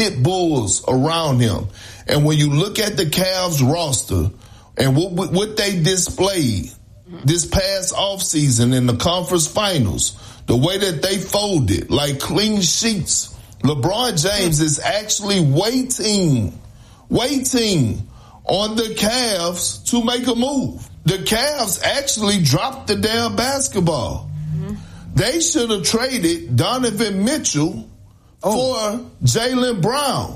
pit bulls around him. And when you look at the Cavs roster and what they displayed this past offseason in the conference finals, the way that they folded, like clean sheets, LeBron James is actually waiting on the Cavs to make a move. The Cavs actually dropped the damn basketball. They should have traded Donovan Mitchell for Jaylen Brown.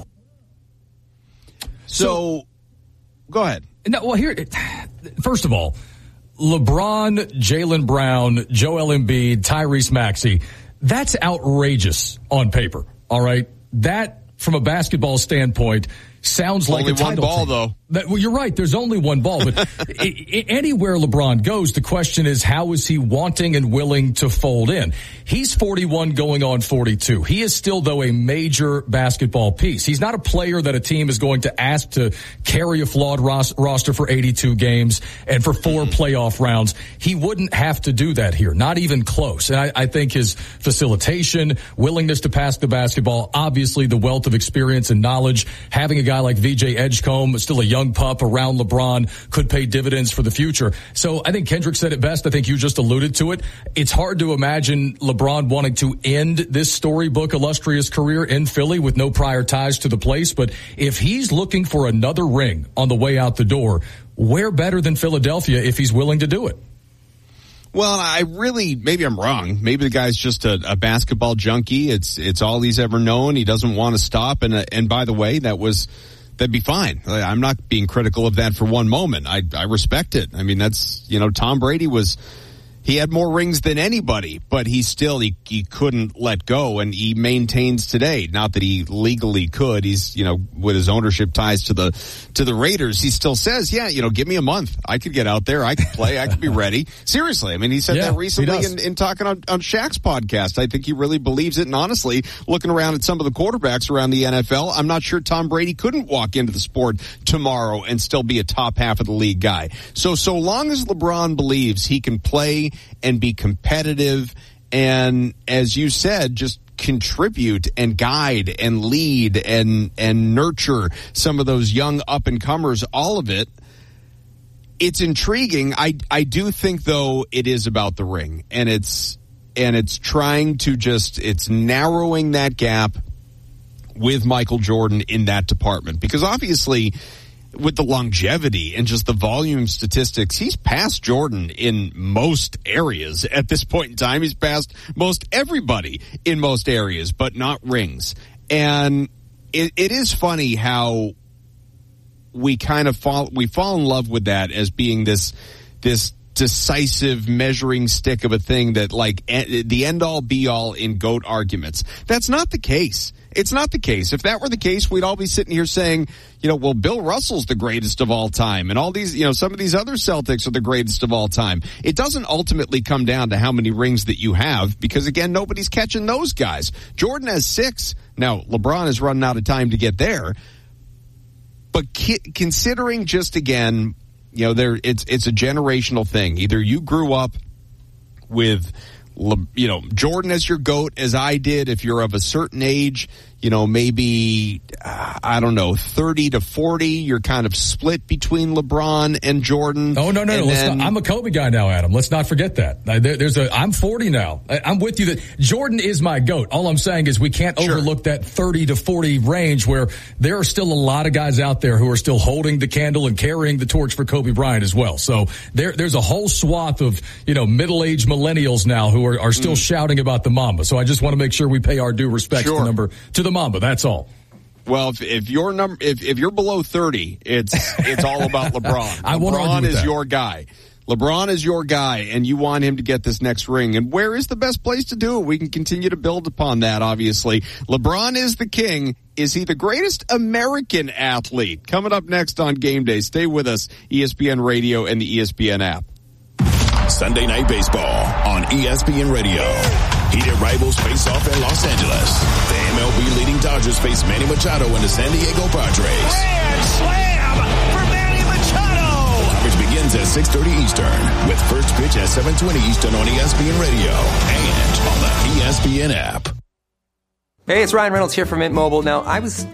So, go ahead. No, well, first of all, LeBron, Jaylen Brown, Joel Embiid, Tyrese Maxey, that's outrageous on paper, all right? That, from a basketball standpoint, sounds like only a title one ball, team. though. Well, you're right. There's only one ball. But anywhere LeBron goes, the question is, how is he wanting and willing to fold in? He's 41 going on 42. He is still, though, a major basketball piece. He's not a player that a team is going to ask to carry a flawed roster for 82 games and for 4 playoff rounds. He wouldn't have to do that here, not even close. And I think his facilitation, willingness to pass the basketball, obviously the wealth of experience and knowledge, having a guy like VJ Edgecombe, still a young pup around LeBron, could pay dividends for the future. So I think Kendrick said it best. I think you just alluded to it. It's hard to imagine LeBron wanting to end this storybook illustrious career in Philly with no prior ties to the place. But if he's looking for another ring on the way out the door, where better than Philadelphia if he's willing to do it? Well, maybe I'm wrong. Maybe the guy's just a basketball junkie. It's all he's ever known. He doesn't want to stop. And by the way, that'd be fine. I'm not being critical of that for one moment. I respect it. I mean, that's, Tom Brady he had more rings than anybody, but he couldn't let go, and he maintains today. Not that he legally could. He's, with his ownership ties to the Raiders, he still says, give me a month. I could get out there. I could play. I could be ready. Seriously. I mean, he said that recently in talking on Shaq's podcast. I think he really believes it. And honestly, looking around at some of the quarterbacks around the NFL, I'm not sure Tom Brady couldn't walk into the sport tomorrow and still be a top half of the league guy. So long as LeBron believes he can play and be competitive and, as you said, just contribute and guide and lead and nurture some of those young up-and-comers, all of it, it's intriguing. I do think, though, it is about the ring, and it's trying to it's narrowing that gap with Michael Jordan in that department, because obviously with the longevity and just the volume statistics, he's passed Jordan in most areas at this point in time. He's passed most everybody in most areas, but not rings. And it is funny how we kind of fall in love with that as being this decisive measuring stick of a thing that, like, the end all be all in GOAT arguments. That's not the case. It's not the case. If that were the case, we'd all be sitting here saying, well, Bill Russell's the greatest of all time, and all these, some of these other Celtics are the greatest of all time. It doesn't ultimately come down to how many rings that you have, because, again, nobody's catching those guys. Jordan has 6. Now, LeBron is running out of time to get there. But considering just, again, it's a generational thing. Either you grew up with, Jordan as your GOAT, as I did. If you're of a certain age, maybe, 30 to 40, you're kind of split between LeBron and Jordan. Oh, no. I'm a Kobe guy now, Adam. Let's not forget that. I'm 40 now. I'm with you that Jordan is my GOAT. All I'm saying is we can't overlook that 30 to 40 range where there are still a lot of guys out there who are still holding the candle and carrying the torch for Kobe Bryant as well. So there's a whole swath of, middle-aged millennials now who are still shouting about the Mamba. So I just want to make sure we pay our due respect to the Mamba. That's all. Well, if you're below 30, it's all about LeBron. LeBron is your guy. LeBron is your guy, and you want him to get this next ring. And where is the best place to do it? We can continue to build upon that, obviously. LeBron is the king. Is he the greatest American athlete? Coming up next on Game Day. Stay with us, ESPN Radio and the ESPN app. Sunday Night Baseball on ESPN Radio. Heated rivals face off in Los Angeles. The MLB leading Dodgers face Manny Machado and the San Diego Padres. Grand slam for Manny Machado. Coverage begins at 6:30 Eastern with first pitch at 7:20 Eastern on ESPN Radio and on the ESPN app. Hey, it's Ryan Reynolds here from Mint Mobile. Now, I was